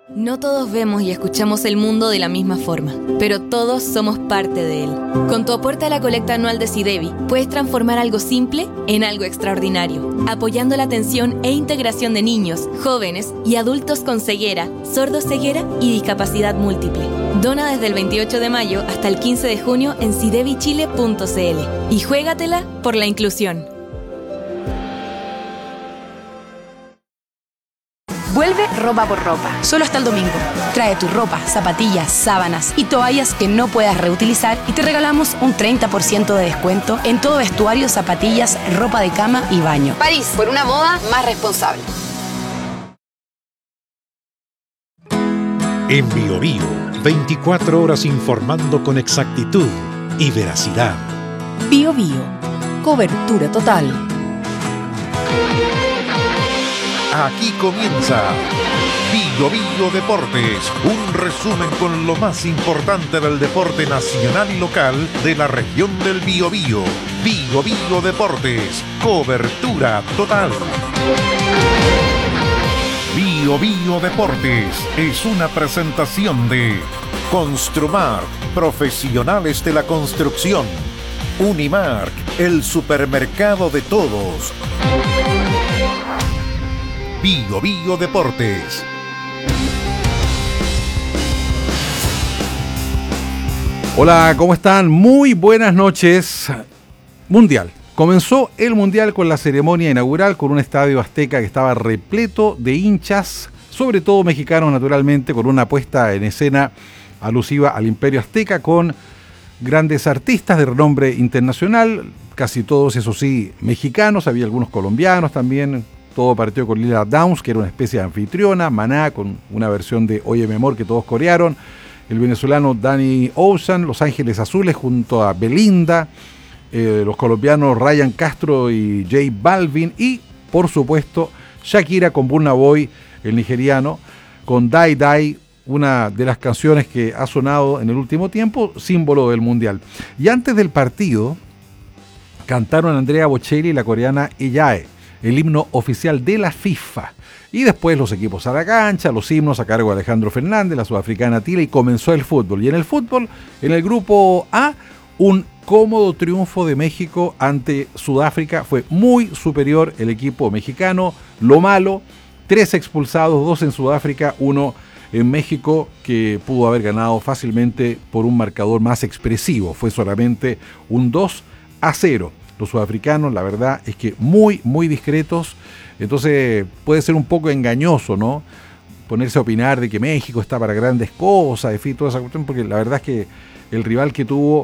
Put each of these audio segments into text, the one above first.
No todos vemos y escuchamos el mundo de la misma forma, pero todos somos parte de él. Con tu aporte a la colecta anual de SIDEBI, puedes transformar algo simple en algo extraordinario, apoyando la atención e integración de niños, jóvenes y adultos con ceguera, sordoceguera y discapacidad múltiple. Dona desde el 28 de mayo hasta el 15 de junio en sidebichile.cl y juégatela por la inclusión. Vuelve Ropa por Ropa, solo hasta el domingo. Trae tu ropa, zapatillas, sábanas y toallas que no puedas reutilizar y te regalamos un 30% de descuento en todo vestuario, zapatillas, ropa de cama y baño. París, por una moda más responsable. En Biobío, 24 horas informando con exactitud y veracidad. Biobío, cobertura total. Aquí comienza Biobío Deportes, un resumen con lo más importante del deporte nacional y local de la región del Biobío. Biobío Deportes, cobertura total. Biobío Deportes es una presentación de Construmark, profesionales de la construcción. Unimark, el supermercado de todos. Biobío Deportes. Hola, ¿cómo están? Muy buenas noches. Mundial. Comenzó el Mundial con la ceremonia inaugural con un estadio azteca que estaba repleto de hinchas, sobre todo mexicanos naturalmente, con una puesta en escena alusiva al Imperio Azteca con grandes artistas de renombre internacional, casi todos, eso sí, mexicanos, había algunos colombianos también. Todo partió con Lila Downs, que era una especie de anfitriona, Maná, con una versión de Oye Mi Amor que todos corearon, el venezolano Danny Ocean, Los Ángeles Azules junto a Belinda, los colombianos Ryan Castro y J Balvin, y por supuesto Shakira con Burna Boy, el nigeriano, con Die Die, una de las canciones que ha sonado en el último tiempo, símbolo del Mundial. Y antes del partido cantaron Andrea Bocelli y la coreana Eyae, el himno oficial de la FIFA. Y después los equipos a la cancha, los himnos a cargo de Alejandro Fernández, la sudafricana Tila, y comenzó el fútbol. Y en el fútbol, en el grupo A, un cómodo triunfo de México ante Sudáfrica. Fue muy superior el equipo mexicano. Lo malo, 3 expulsados, 2 en Sudáfrica, 1 en México, que pudo haber ganado fácilmente por un marcador más expresivo. Fue solamente un 2-0. Los sudafricanos, la verdad es que muy, muy discretos. Entonces puede ser un poco engañoso, ¿no? Ponerse a opinar de que México está para grandes cosas, en fin, toda esa cuestión, porque la verdad es que el rival que tuvo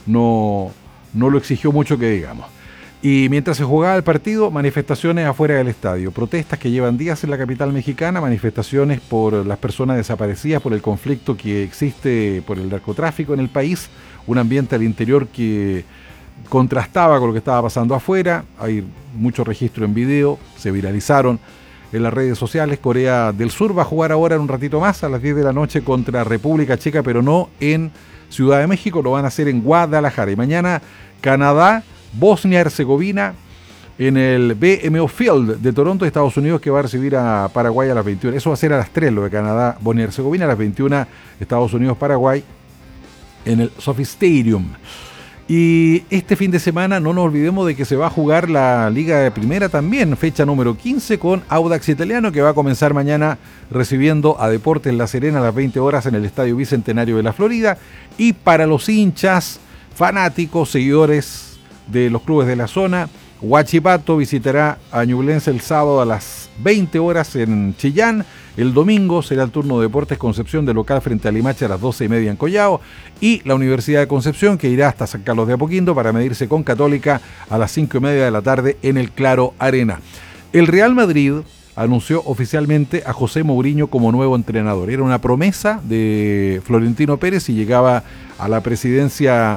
no lo exigió mucho que digamos. Y mientras se jugaba el partido, manifestaciones afuera del estadio, protestas que llevan días en la capital mexicana, manifestaciones por las personas desaparecidas, por el conflicto que existe por el narcotráfico en el país, un ambiente al interior que contrastaba con lo que estaba pasando afuera. Hay mucho registro en video, se viralizaron en las redes sociales. Corea del Sur va a jugar ahora en un ratito más a las 10 de la noche contra República Checa, pero no en Ciudad de México, lo van a hacer en Guadalajara. Y mañana Canadá, Bosnia-Herzegovina en el BMO Field de Toronto, Estados Unidos, que va a recibir a Paraguay a las 21. Eso va a ser a las 3 lo de Canadá, Bosnia-Herzegovina, a las 21 Estados Unidos-Paraguay en el Sophie Stadium. Y este fin de semana no nos olvidemos de que se va a jugar la Liga de Primera también, fecha número 15 con Audax Italiano, que va a comenzar mañana recibiendo a Deportes La Serena a las 20 horas en el Estadio Bicentenario de la Florida. Y para los hinchas, fanáticos, seguidores de los clubes de la zona, Huachipato visitará a Ñublense el sábado a las 20 horas en Chillán. El domingo será el turno de Deportes Concepción de local frente a Limache a las 12:30 en Collao, y la Universidad de Concepción, que irá hasta San Carlos de Apoquindo para medirse con Católica a las 5:30 de la tarde en el Claro Arena. El Real Madrid anunció oficialmente a José Mourinho como nuevo entrenador. Era una promesa de Florentino Pérez y llegaba a la presidencia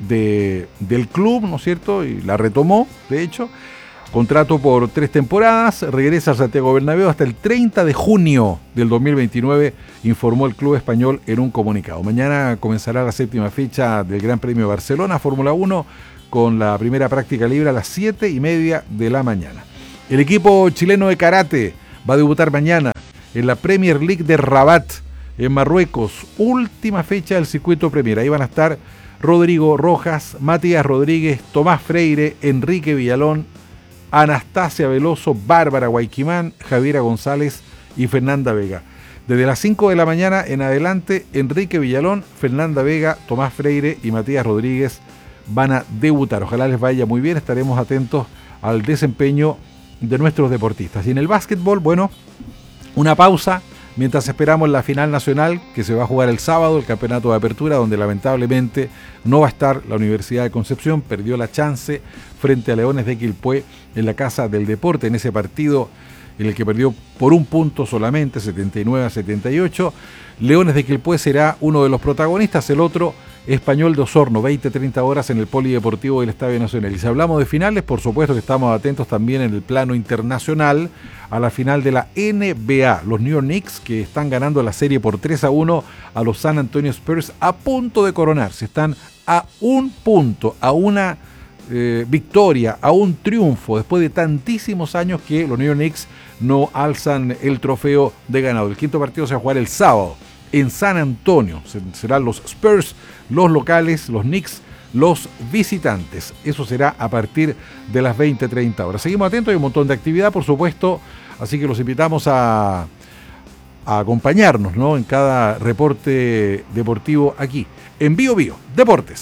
del club, ¿no es cierto? Y la retomó, de hecho. Contrato por 3 temporadas, regresa a Santiago Bernabéu hasta el 30 de junio del 2029, informó el club español en un comunicado. Mañana comenzará la 7ª fecha del Gran Premio de Barcelona, Fórmula 1, con la primera práctica libre a las 7:30 de la mañana. El equipo chileno de karate va a debutar mañana en la Premier League de Rabat, en Marruecos. Última fecha del circuito Premier. Ahí van a estar Rodrigo Rojas, Matías Rodríguez, Tomás Freire, Enrique Villalón, Anastasia Veloso, Bárbara Guayquimán, Javiera González y Fernanda Vega. Desde las 5 de la mañana en adelante, Enrique Villalón, Fernanda Vega, Tomás Freire y Matías Rodríguez van a debutar. Ojalá les vaya muy bien, estaremos atentos al desempeño de nuestros deportistas. Y en el básquetbol, bueno, una pausa mientras esperamos la final nacional que se va a jugar el sábado, el campeonato de apertura, donde lamentablemente no va a estar la Universidad de Concepción. Perdió la chance frente a Leones de Quilpué en la Casa del Deporte, en ese partido en el que perdió por un punto solamente, 79-78. Leones de Quilpué será uno de los protagonistas, el otro Español de Osorno, 20-30 horas en el Polideportivo del Estadio Nacional. Y si hablamos de finales, por supuesto que estamos atentos también en el plano internacional a la final de la NBA. Los New York Knicks, que están ganando la serie por 3-1 a los San Antonio Spurs, a punto de coronarse. Están a un punto, a una victoria, a un triunfo, después de tantísimos años que los New York Knicks no alzan el trofeo de ganado. El quinto partido se va a jugar el sábado en San Antonio. Serán los Spurs los locales, los Knicks los visitantes. Eso será a partir de las 20-30 horas. Seguimos atentos, hay un montón de actividad, por supuesto, así que los invitamos a acompañarnos, ¿no?, en cada reporte deportivo aquí, en Bio Bio Deportes.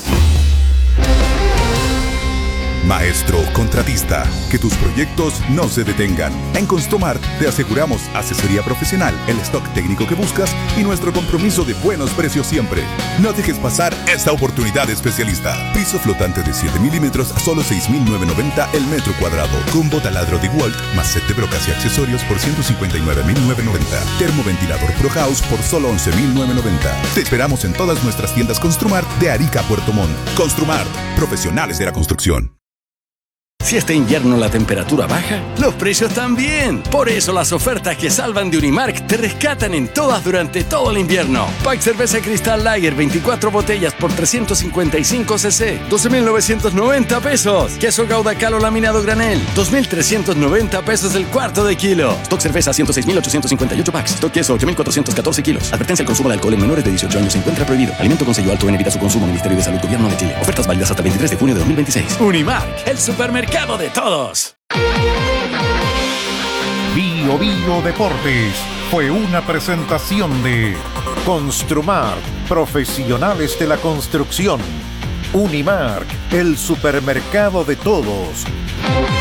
Maestro contratista, que tus proyectos no se detengan. En Construmart te aseguramos asesoría profesional, el stock técnico que buscas y nuestro compromiso de buenos precios siempre. No dejes pasar esta oportunidad especialista. Piso flotante de 7 milímetros a solo 6.990 el metro cuadrado. Combo taladro de Walt más set de brocas y accesorios por 159.990. Termoventilador Pro House por solo 11.990. Te esperamos en todas nuestras tiendas Construmart de Arica a Puerto Montt. Construmart, profesionales de la construcción. Si este invierno la temperatura baja, los precios también. Por eso las ofertas que salvan de Unimark te rescatan en todas durante todo el invierno. Pack cerveza Cristal Lager 24 botellas por 355 cc, 12.990 pesos. Queso Gouda Calo laminado granel, 2.390 pesos el cuarto de kilo. Stock cerveza 106.858 packs. Stock queso 8.414 kilos. Advertencia: el consumo de alcohol en menores de 18 años se encuentra prohibido. Alimento con sello alto en, evita su consumo. Ministerio de Salud, Gobierno de Chile. Ofertas válidas hasta el 23 de junio de 2026. Unimark, el supermercado de todos. Bio Bio Deportes fue una presentación de Construmart, profesionales de la construcción. Unimark, el supermercado de todos.